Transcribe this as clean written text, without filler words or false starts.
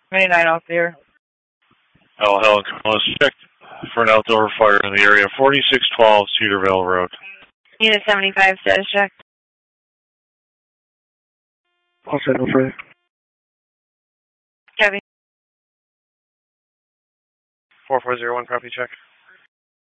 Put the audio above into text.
29 off there. Helen, let's check for an outdoor fire in the area. 4612 Cedarvale Road. Unit 75, status check. I'll send over. Copy. 4401, copy check.